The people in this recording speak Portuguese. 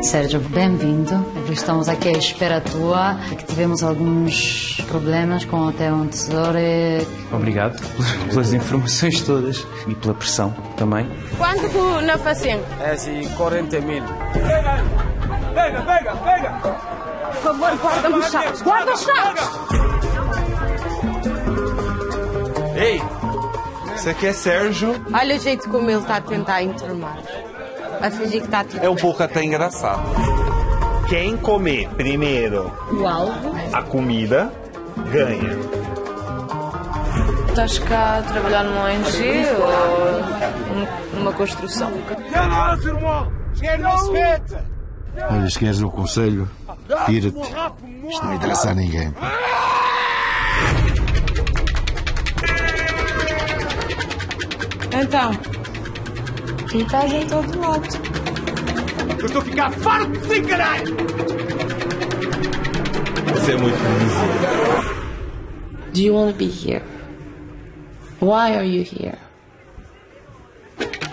Sérgio, bem-vindo. Estamos aqui à espera tua, que tivemos alguns problemas com o Hotel um Tesouro. Obrigado pelas informações todas e pela pressão também. Quanto tu não fazem? É assim, 40 mil. Pega! Por favor, guarda os sacos! Guarda os sacos! Ei, você aqui é Sérgio? Olha o jeito como ele está a tentar enturmar. A fingir que está tipo... É um pouco até engraçado. Quem comer primeiro o alvo, a comida, ganha. Estás cá a trabalhar numa ONG ou numa construção? Olha, se queres o conselho, tira-te. Isto não interessa a ninguém. Então, tu estás em todo lado. Eu estou a ficar farto de si, caralho! Você é muito visível. Do you want to be here? Why are you here?